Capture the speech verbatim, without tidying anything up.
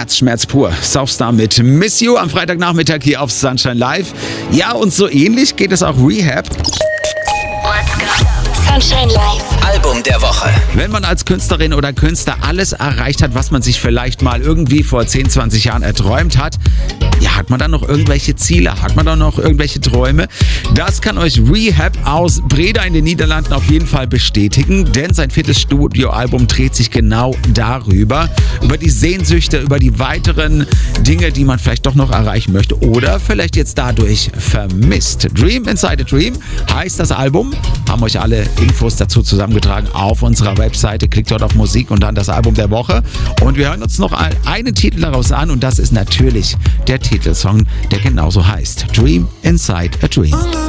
Herzschmerz pur. Southstar mit Miss You am Freitagnachmittag hier auf Sunshine Live. Ja, und so ähnlich geht es auch Rehab. Sunshine Live. Album der Woche. Wenn man als Künstlerin oder Künstler alles erreicht hat, was man sich vielleicht mal irgendwie vor zehn, zwanzig Jahren erträumt hat, ja, hat man dann noch irgendwelche Ziele? Hat man dann noch irgendwelche Träume? Das kann euch Rehab aus Breda in den Niederlanden auf jeden Fall bestätigen, denn sein viertes Studioalbum dreht sich genau darüber, über die Sehnsüchte, über die weiteren Dinge, die man vielleicht doch noch erreichen möchte oder vielleicht jetzt dadurch vermisst. Dream Inside a Dream heißt das Album, haben euch alle Infos dazu zusammengetragen auf unserer Webseite. Klickt dort auf Musik und dann das Album der Woche. Und wir hören uns noch einen Titel daraus an und das ist natürlich der Titelsong, der genauso heißt. Dream Inside a Dream.